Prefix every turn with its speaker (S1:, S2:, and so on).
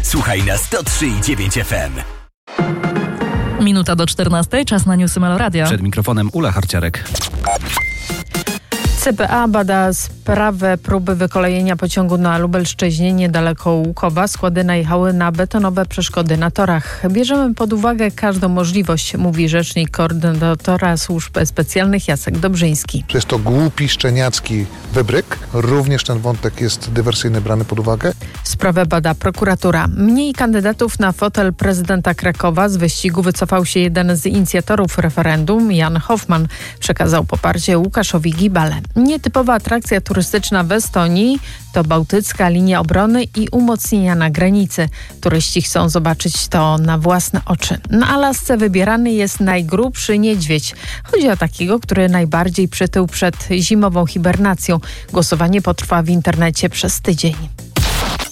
S1: Słuchaj na 103,9 FM.
S2: Minuta do 14, czas na newsy Meloradia.
S3: Przed mikrofonem Ula Harciarek.
S4: CPA bada sprawę próby wykolejenia pociągu na Lubelszczyźnie niedaleko Łukowa. Składy najechały na betonowe przeszkody na torach. Bierzemy pod uwagę każdą możliwość, mówi rzecznik koordynatora służb specjalnych Jacek Dobrzyński.
S5: Jest to głupi, szczeniacki wybryk. Również ten wątek jest dywersyjny brany pod uwagę.
S4: Sprawę bada prokuratura. Mniej kandydatów na fotel prezydenta Krakowa. Z wyścigu wycofał się jeden z inicjatorów referendum, Jan Hoffman. Przekazał poparcie Łukaszowi Gibale. Nietypowa atrakcja turystyczna w Estonii to bałtycka linia obrony i umocnienia na granicy. Turyści chcą zobaczyć to na własne oczy. Na Alasce wybierany jest najgrubszy niedźwiedź. Chodzi o takiego, który najbardziej przytył przed zimową hibernacją. Głosowanie potrwa w internecie przez tydzień.